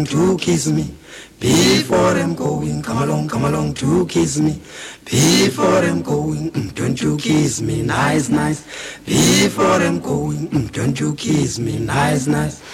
to kiss me before I'm going. Come along to kiss me before I'm going. Don't you kiss me nice, nice. Before I'm going, don't you kiss me nice, nice.